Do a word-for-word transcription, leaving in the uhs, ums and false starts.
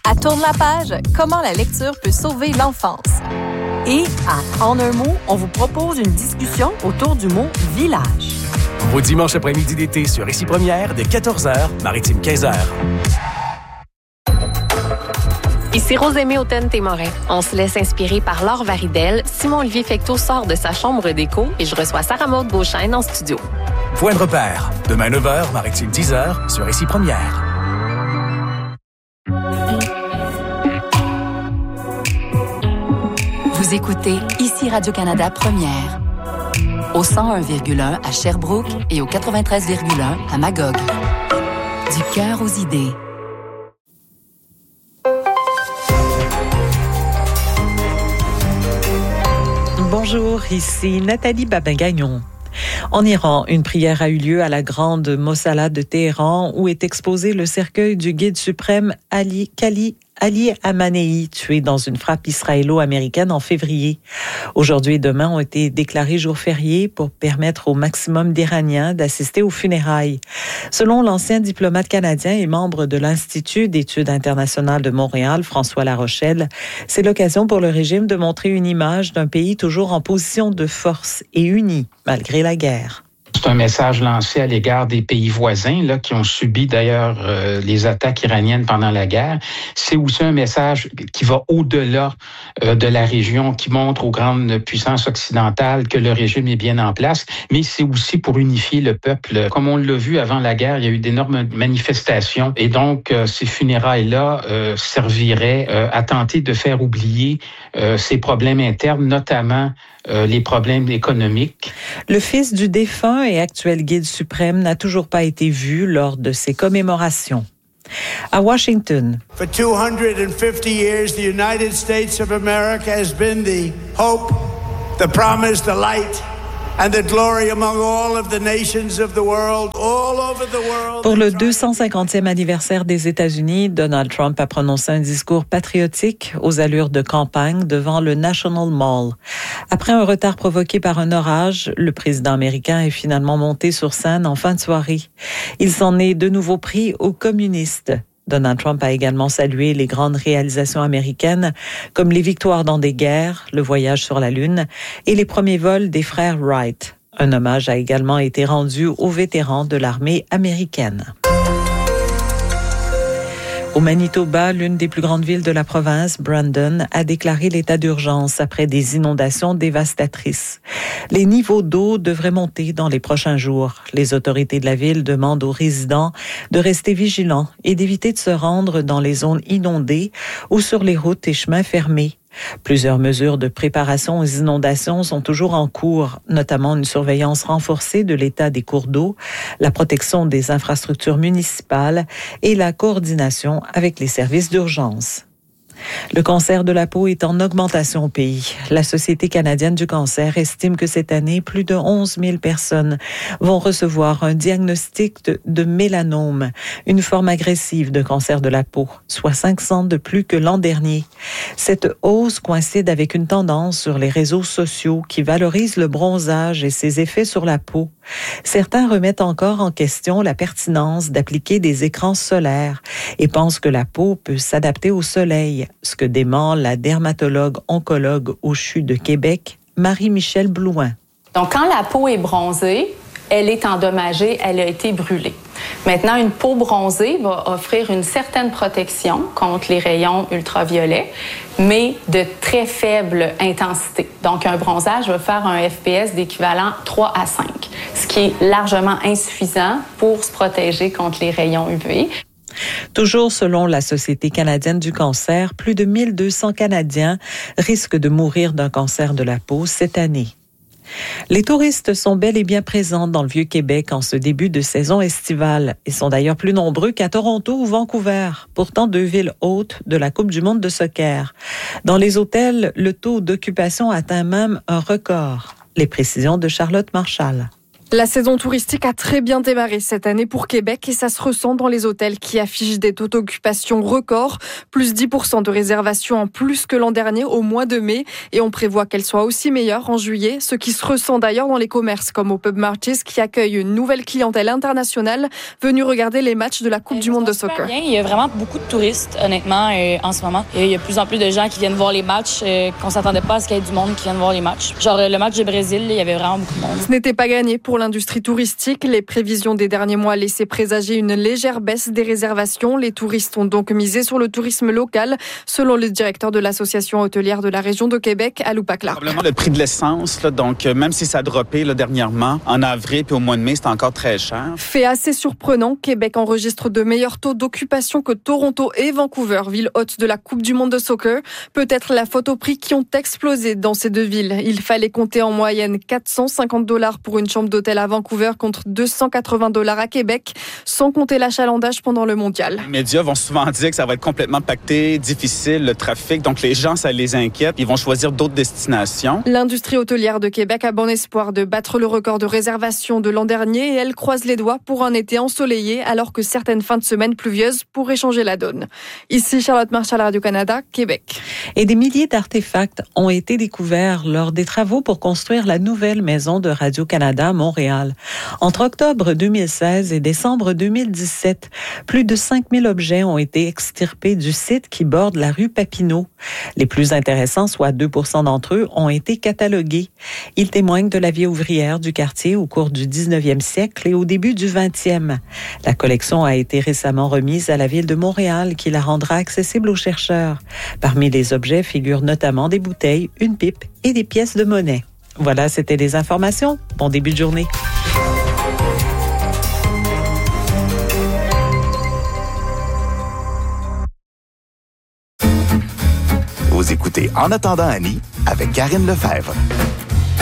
À Tourne la page, comment la lecture peut sauver l'enfance. Et à En un mot, on vous propose une discussion autour du mot « village ». Vos dimanches après-midi d'été sur Ici Première, dès quatorze heures, Maritime quinze heures. Ici Rosémée Hautain-Témorin. On se laisse inspirer par Laure Varidel. Simon-Olivier Fecteau sort de sa chambre d'écho et je reçois Sarah-Maude Beauchesne en studio. Point de repère. Demain neuf heures, Maritime dix heures, sur Ici Première. Vous écoutez Ici Radio-Canada Première. Au cent un virgule un à Sherbrooke et au quatre-vingt-treize virgule un à Magog. Du cœur aux idées. Bonjour, ici Nathalie Babin-Gagnon. En Iran, une prière a eu lieu à la grande Mosalla de Téhéran où est exposé le cercueil du guide suprême Ali Kali Ali Khamenei, tué dans une frappe israélo-américaine en février. Aujourd'hui et demain ont été déclarés jours fériés pour permettre au maximum d'Iraniens d'assister aux funérailles. Selon l'ancien diplomate canadien et membre de l'Institut d'études internationales de Montréal, François Larochelle, c'est l'occasion pour le régime de montrer une image d'un pays toujours en position de force et uni malgré la guerre. C'est un message lancé à l'égard des pays voisins là, qui ont subi d'ailleurs euh, les attaques iraniennes pendant la guerre. C'est aussi un message qui va au-delà euh, de la région, qui montre aux grandes puissances occidentales que le régime est bien en place, mais c'est aussi pour unifier le peuple. Comme on l'a vu avant la guerre, il y a eu d'énormes manifestations et donc euh, ces funérailles-là euh, serviraient euh, à tenter de faire oublier euh, ces problèmes internes, notamment Euh, les problèmes économiques. Le fils du défunt et actuel guide suprême n'a toujours pas été vu lors de ces commémorations. À Washington. For two hundred fifty years, the United States of America has been the hope, the promise, the light, and the glory among all of the nations of the world, all over the world. Pour le deux cent cinquantième anniversaire des États-Unis, Donald Trump a prononcé un discours patriotique aux allures de campagne devant le National Mall. Après un retard provoqué par un orage, le président américain est finalement monté sur scène en fin de soirée. Il s'en est de nouveau pris aux communistes. Donald Trump a également salué les grandes réalisations américaines comme les victoires dans des guerres, le voyage sur la Lune et les premiers vols des frères Wright. Un hommage a également été rendu aux vétérans de l'armée américaine. Au Manitoba, l'une des plus grandes villes de la province, Brandon, a déclaré l'état d'urgence après des inondations dévastatrices. Les niveaux d'eau devraient monter dans les prochains jours. Les autorités de la ville demandent aux résidents de rester vigilants et d'éviter de se rendre dans les zones inondées ou sur les routes et chemins fermés. Plusieurs mesures de préparation aux inondations sont toujours en cours, notamment une surveillance renforcée de l'état des cours d'eau, la protection des infrastructures municipales et la coordination avec les services d'urgence. Le cancer de la peau est en augmentation au pays. La Société canadienne du cancer estime que cette année, plus de onze mille personnes vont recevoir un diagnostic de, de mélanome, une forme agressive de cancer de la peau, soit cinq cents de plus que l'an dernier. Cette hausse coïncide avec une tendance sur les réseaux sociaux qui valorise le bronzage et ses effets sur la peau. Certains remettent encore en question la pertinence d'appliquer des écrans solaires et pensent que la peau peut s'adapter au soleil, ce que dément la dermatologue oncologue au C H U de Québec, Marie-Michelle Blouin. Donc, quand la peau est bronzée, elle est endommagée, elle a été brûlée. Maintenant, une peau bronzée va offrir une certaine protection contre les rayons ultraviolets, mais de très faible intensité. Donc, un bronzage va faire un F P S d'équivalent trois à cinq, ce qui est largement insuffisant pour se protéger contre les rayons U V. Toujours selon la Société canadienne du cancer, plus de mille deux cents Canadiens risquent de mourir d'un cancer de la peau cette année. Les touristes sont bel et bien présents dans le Vieux-Québec en ce début de saison estivale et sont d'ailleurs plus nombreux qu'à Toronto ou Vancouver, pourtant deux villes hôtes de la Coupe du monde de soccer. Dans les hôtels, le taux d'occupation atteint même un record. Les précisions de Charlotte Marchal. La saison touristique a très bien démarré cette année pour Québec et ça se ressent dans les hôtels qui affichent des taux d'occupation records, plus dix pour cent de réservations en plus que l'an dernier au mois de mai et on prévoit qu'elle soit aussi meilleure en juillet, ce qui se ressent d'ailleurs dans les commerces comme au Pub Marches qui accueille une nouvelle clientèle internationale venue regarder les matchs de la Coupe du monde de soccer. Bien. Il y a vraiment beaucoup de touristes honnêtement euh, en ce moment. Et il y a de plus en plus de gens qui viennent voir les matchs, euh, qu'on s'attendait pas à ce qu'il y ait du monde qui vienne voir les matchs. Genre le match du Brésil, il y avait vraiment beaucoup de monde. Ce n'était pas gagné pour l'industrie touristique. Les prévisions des derniers mois laissaient présager une légère baisse des réservations. Les touristes ont donc misé sur le tourisme local, selon le directeur de l'association hôtelière de la région de Québec, Aloupa Clark. Probablement le prix de l'essence, là, donc même si ça a droppé là, dernièrement, en avril puis au mois de mai, c'est encore très cher. Fait assez surprenant, Québec enregistre de meilleurs taux d'occupation que Toronto et Vancouver, ville hôte de la Coupe du monde de soccer. Peut-être la faute aux prix qui ont explosé dans ces deux villes. Il fallait compter en moyenne quatre cent cinquante dollars pour une chambre d'hôtel à Vancouver contre deux cent quatre-vingts dollars à Québec, sans compter l'achalandage pendant le mondial. Les médias vont souvent dire que ça va être complètement pacté, difficile, le trafic, donc les gens, ça les inquiète. Ils vont choisir d'autres destinations. L'industrie hôtelière de Québec a bon espoir de battre le record de réservation de l'an dernier et elle croise les doigts pour un été ensoleillé alors que certaines fins de semaine pluvieuses pourraient changer la donne. Ici Charlotte Marchal, Radio-Canada, Québec. Et des milliers d'artefacts ont été découverts lors des travaux pour construire la nouvelle maison de Radio-Canada à Montréal. Entre octobre deux mille seize et décembre deux mille dix-sept, plus de cinq mille objets ont été extirpés du site qui borde la rue Papineau. Les plus intéressants, soit deux pour cent d'entre eux, ont été catalogués. Ils témoignent de la vie ouvrière du quartier au cours du dix-neuvième siècle et au début du vingtième. La collection a été récemment remise à la Ville de Montréal qui la rendra accessible aux chercheurs. Parmi les objets figurent notamment des bouteilles, une pipe et des pièces de monnaie. Voilà, c'était les informations. Bon début de journée. Vous écoutez En attendant Annie avec Karine Lefebvre.